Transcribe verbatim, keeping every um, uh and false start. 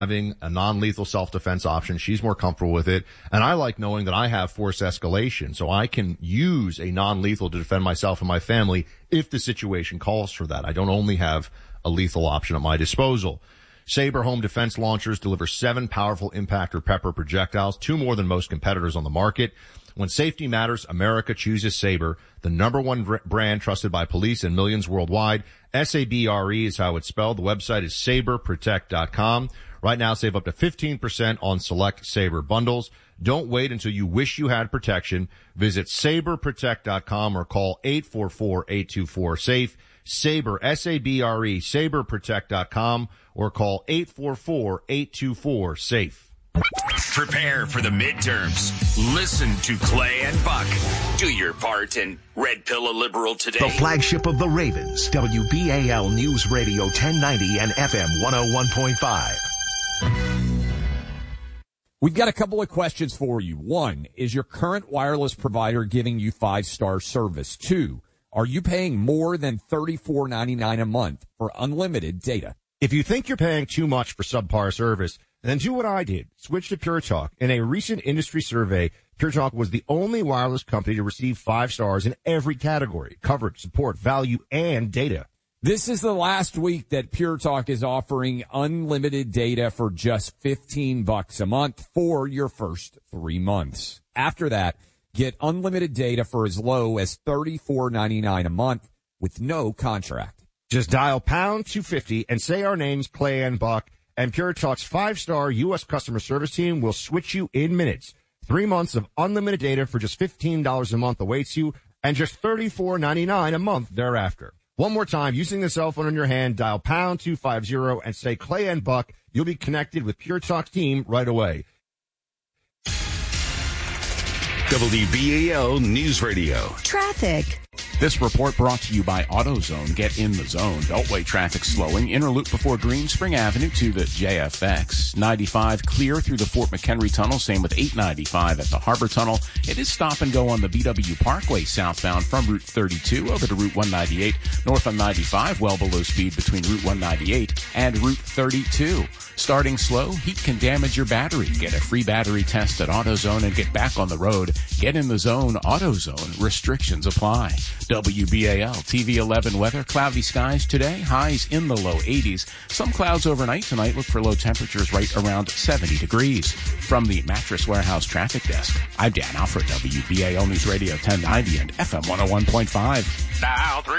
having a non-lethal self-defense option. She's more comfortable with it. And I like knowing that I have force escalation, so I can use a non-lethal to defend myself and my family if the situation calls for that. I don't only have a lethal option at my disposal. Sabre home defense launchers deliver seven powerful impact or pepper projectiles, two more than most competitors on the market. When safety matters, America chooses Sabre, the number one br- brand trusted by police and millions worldwide. S A B R E is how it's spelled. The website is sabre protect dot com. Right now, save up to fifteen percent on select Sabre bundles. Don't wait until you wish you had protection. Visit sabre protect dot com or call eight four four, eight two four, SAFE. Sabre, S A B R E, sabre protect dot com or call eight four four, eight two four, SAFE. Prepare for the midterms. Listen to Clay and Buck. Do your part and Red Pill a Liberal today. The flagship of the Ravens, W B A L News Radio ten ninety and F M one oh one point five. We've got a couple of questions for you. One, is your current wireless provider giving you five-star service? Two, are you paying more than thirty-four ninety-nine a month for unlimited data? If you think you're paying too much for subpar service, then do what I did. Switch to Pure Talk. In a recent industry survey, Pure Talk was the only wireless company to receive five stars in every category: coverage, support, value, and data. This is the last week that Pure Talk is offering unlimited data for just fifteen bucks a month for your first three months. After that, get unlimited data for as low as thirty-four ninety-nine a month with no contract. Just dial pound two fifty and say our names, Clay and Buck, and Pure Talk's five-star U S customer service team will switch you in minutes. Three months of unlimited data for just fifteen dollars a month awaits you, and just thirty-four ninety-nine a month thereafter. One more time, using the cell phone in your hand, dial pound two fifty and say Clay and Buck. You'll be connected with Pure Talk's team right away. W B A L News Radio. Traffic. This report brought to you by AutoZone. Get in the zone. Beltway traffic slowing. Inner loop before Green Spring Avenue to the J F X. ninety-five clear through the Fort McHenry Tunnel. Same with eight ninety-five at the Harbor Tunnel. It is stop and go on the B W Parkway southbound from Route thirty-two over to Route one ninety-eight. North on ninety-five, well below speed between Route one ninety-eight and Route thirty-two. Starting slow, heat can damage your battery. Get a free battery test at AutoZone and get back on the road. Get in the zone. AutoZone. Restrictions apply. W B A L T V eleven weather. Cloudy skies today. Highs in the low eighties. Some clouds overnight tonight. Look for low temperatures right around seventy degrees. From the Mattress Warehouse Traffic Desk, I'm Dan Alfred, W B A L News Radio ten ninety and F M one oh one point five. Now, three